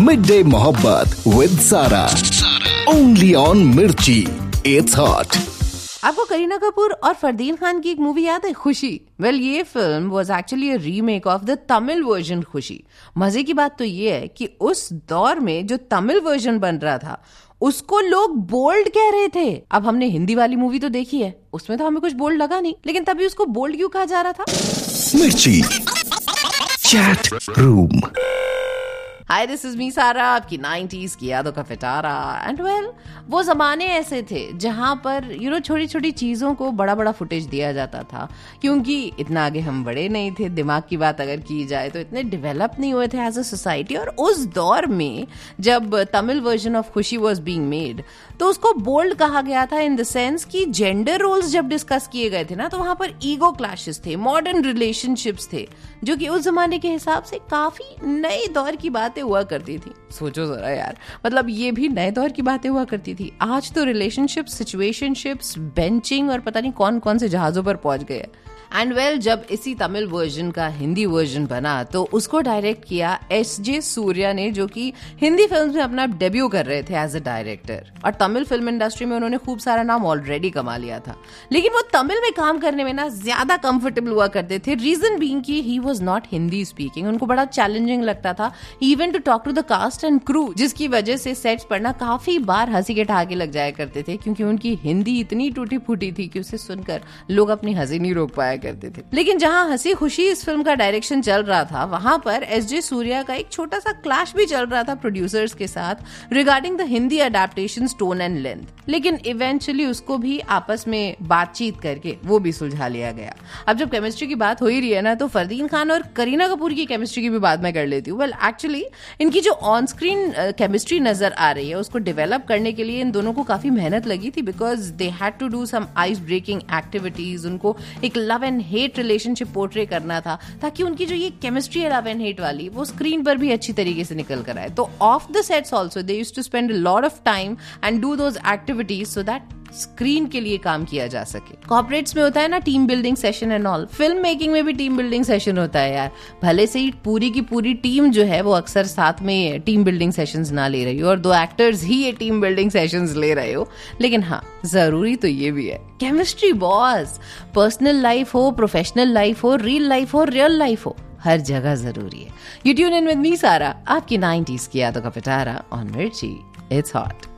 Midday Mohabbat with Sara. Only on Mirchi. It's hot. आपको करीना कपूर और फरदीन खान की एक मूवी याद है, खुशी? ये film was actually a remake of the Tamil version खुशी। मजे की बात तो ये है कि उस दौर में जो तमिल वर्जन बन रहा था उसको लोग बोल्ड कह रहे थे। अब हमने हिंदी वाली मूवी तो देखी है, उसमें तो हमें कुछ बोल्ड लगा नहीं, लेकिन तभी उसको बोल्ड क्यों कहा जा रहा था? मिर्ची chat room. Hi, this is me सारा, आपकी 90s की यादों का पिटारा। एंड वो जमाने ऐसे थे जहां पर छोटी छोटी चीजों को बड़ा बड़ा फुटेज दिया जाता था, क्योंकि इतना आगे हम बड़े नहीं थे। दिमाग की बात अगर की जाए तो इतने डेवलप नहीं हुए थे एज अ सोसाइटी। और उस दौर में जब तमिल वर्जन ऑफ खुशी वाज बीइंग मेड तो उसको बोल्ड कहा गया था इन द सेंस कि जेंडर रोल्स जब डिस्कस किए गए थे ना, तो वहां पर ईगो क्लैशेस थे, मॉडर्न रिलेशनशिप्स थे, जो कि उस जमाने के हिसाब से काफी नए दौर की बातें हुआ करती थी। सोचो जरा यार, ये भी नए दौर की बातें हुआ करती थी। आज तो रिलेशनशिप्स, सिचुएशनशिप्स, बेंचिंग और पता नहीं कौन कौन से जहाजों पर पहुंच गए। एंड जब इसी तमिल वर्जन का हिंदी वर्जन बना तो उसको डायरेक्ट किया एस.जे. सूर्या ने, जो कि हिंदी फिल्म्स में अपना डेब्यू कर रहे थे एज अ डायरेक्टर। और तमिल फिल्म इंडस्ट्री में उन्होंने खूब सारा नाम ऑलरेडी कमा लिया था, लेकिन वो तमिल में काम करने में ना ज्यादा कंफर्टेबल हुआ करते थे। रीजन बीइंग कि he was not Hindi speaking. उनको बड़ा चैलेंजिंग लगता था even to talk to the cast and crew, जिसकी वजह से सेट्स पर ना काफी बार हंसी के ठहाके लग जाया करते थे, क्योंकि उनकी हिंदी इतनी टूटी फूटी थी कि उसे सुनकर लोग अपनी हंसी नहीं रोक पाया करते थे। लेकिन जहां हंसी खुशी इस फिल्म का डायरेक्शन चल रहा था, वहां पर एस.जे. सूर्या का एक छोटा सा क्लैश भी चल रहा था प्रोड्यूसर्स के साथ regarding the Hindi adaptation tone and length. लेकिन इवेंचुअली उसको भी आपस में बातचीत करके वो भी सुलझा लिया गया। अब जब केमिस्ट्री की बात हो ही रही है ना, तो फरदीन खान और करीना कपूर की केमिस्ट्री की भी बात मैं कर लेती हूँ। एक्चुअली इनकी जो ऑन स्क्रीन केमिस्ट्री नजर आ रही है उसको डेवलप करने के लिए इन दोनों को काफी मेहनत लगी थी, because they had to do some ice breaking activities. उनको एक love and hate relationship portray करना था, ताकि उनकी जो ये केमिस्ट्री है लव एंड हेट वाली, वो स्क्रीन पर भी अच्छी तरीके से निकल कर आए। तो of the sets also they used to spend a lot of time and do those activities so that screen के लिए काम किया जा सके। कॉर्पोरेट्स में होता है ना team building session and all, film making में भी टीम बिल्डिंग सेशन होता है यार। भले से ही पूरी की पूरी टीम जो है वो अक्सर साथ में टीम बिल्डिंग सेशंस ना ले रही हो और 2 एक्टर्स ही ये टीम बिल्डिंग सेशंस ले रहे हो, लेकिन हाँ, जरूरी तो ये भी है केमिस्ट्री बॉस। पर्सनल लाइफ हो, प्रोफेशनल लाइफ हो, रियल लाइफ हो, रियल लाइफ हो, हर जगह जरूरी है। You tune in with me सारा, आपकी 90s की यादों का पिटारा ऑन मिर्ची। It's hot.